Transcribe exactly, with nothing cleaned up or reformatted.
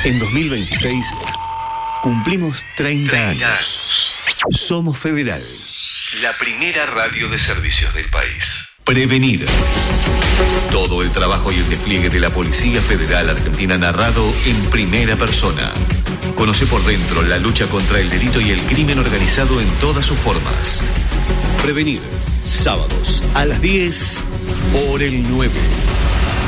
En dos mil veintiséis cumplimos treinta años. Somos Federal, la primera radio de servicios del país. Prevenir. Todo el trabajo y el despliegue de la Policía Federal Argentina narrado en primera persona. Conoce por dentro la lucha contra el delito y el crimen organizado en todas sus formas. Prevenir. Sábados a las diez por el nueve.